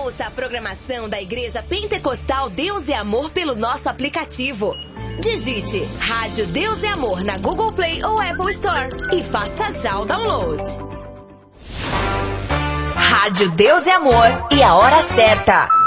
Ouça a programação da Igreja Pentecostal Deus e Amor pelo nosso aplicativo. Digite Rádio Deus e Amor na Google Play ou Apple Store e faça já o download. Rádio Deus e Amor e a hora certa.